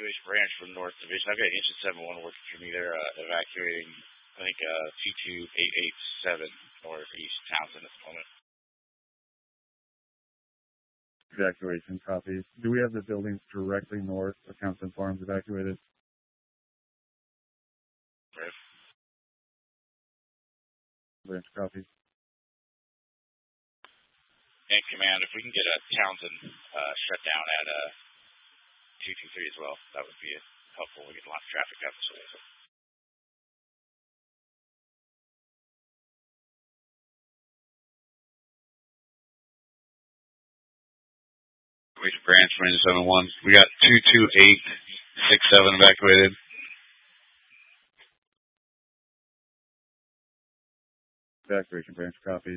evacuation branch from North Division. I've got engine 71 working for me. They're evacuating, I think, 22887 northeast Townsend at the moment. Evacuation copies. Do we have the buildings directly north of Townsend Farms evacuated? Right. Branch copies. And command, if we can get a Townsend shut down at 223 as well, that would be helpful. We get a lot of traffic out this way. Branch 971. We got 22867 evacuated. Evacuation branch copies.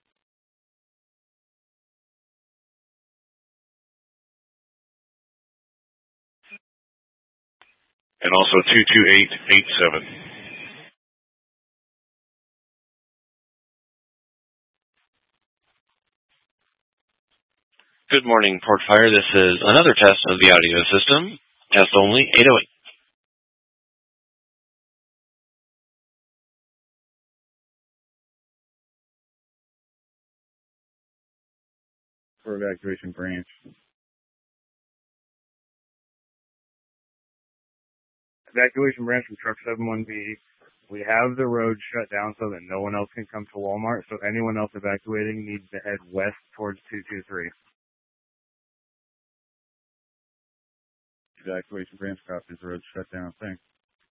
And also 22887. Good morning, Port Fire. This is another test of the audio system. Test only, 808. For evacuation branch. Evacuation branch from truck 71B. We have the road shut down so that no one else can come to Walmart, so anyone else evacuating needs to head west towards 223. Evacuation branch copies, the road shut down. Thanks.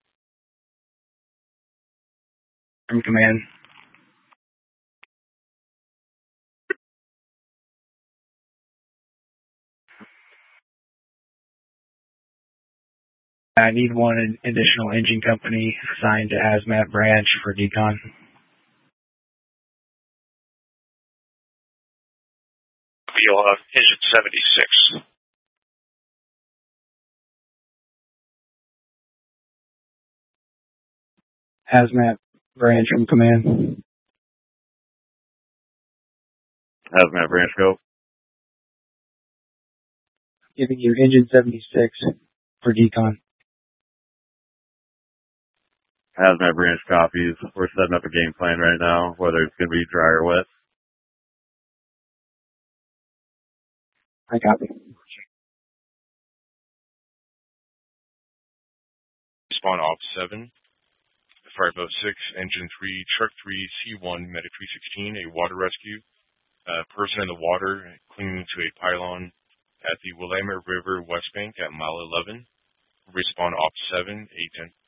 From command. I need one additional engine company assigned to Hazmat branch for decon. You'll have engine 76. Hazmat branch from command. Hazmat branch go. Giving you engine 76 for decon. Hazmat branch copies. We're setting up a game plan right now, whether it's going to be dry or wet. I copy. Spawn Op 7. Fire Boat 6, Engine 3, Truck 3, C1, Medic 316, a water rescue. Person in the water clinging to a pylon at the Willamette River West Bank at mile 11. Respawn Op 7, Agent